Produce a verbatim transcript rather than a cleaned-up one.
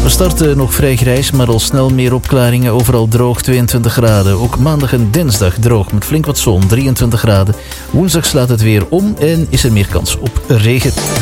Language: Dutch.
We starten nog vrij grijs, maar al snel meer opklaringen. Overal droog, tweeëntwintig graden. Ook maandag en dinsdag droog met flink wat zon, drieëntwintig graden. Woensdag slaat het weer om en is er meer kans op regen.